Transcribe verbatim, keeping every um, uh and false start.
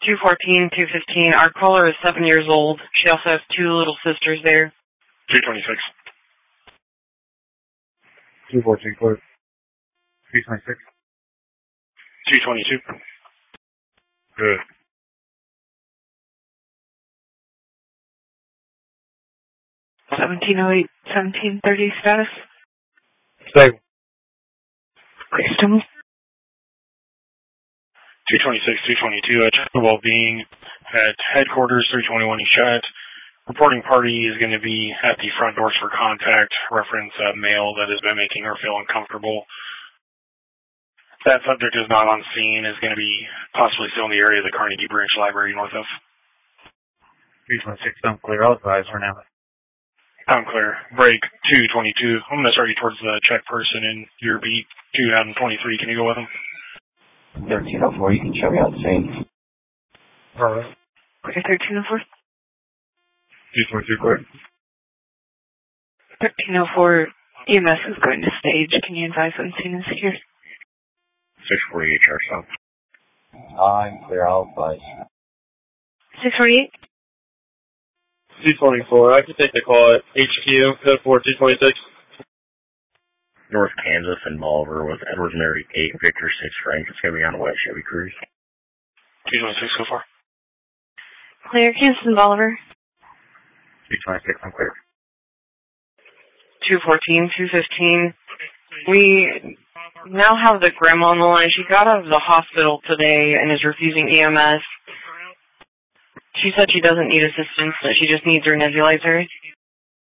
two fourteen, two fifteen. Our caller is seven years old. She also has two little sisters there. two twenty-six. two fourteen, clear. two twenty-six. two twenty-two. Good. seventeen oh eight, seventeen thirty status. Stable. Crystal. two twenty-six, two twenty-two. At check the well-being at headquarters, three twenty-one Eshett. Reporting party is going to be at the front doors for contact. Reference a male that has been making her feel uncomfortable. That subject is not on scene, is going to be possibly still in the area of the Carnegie Branch Library north of. three twenty-six, don't clear. I'll advise for now. I'm clear. Break two twenty-two. I'm going to start you towards the check person in your beat two twenty-three. Can you go with him? thirteen oh four, you can show me on the scene. Alright. Okay, thirteen oh four. two twenty-two, clear. thirteen oh four, E M S is going to stage. Can you advise when scene is secure? six forty-eight, Charles. I'm clear, I'll advise. six forty-eight? two twenty-four, I can take the call at H Q, code four two twenty-six. North Kansas and Bolivar with Edwards Mary eight, Victor six Frank. It's going to be on a white Chevy Cruze. two twenty-six so far. Clear, Kansas and Bolivar. two twenty-six, I'm clear. two fourteen, two fifteen. We now have the grandma on the line. She got out of the hospital today and is refusing E M S. She said she doesn't need assistance, that she just needs her nebulizer.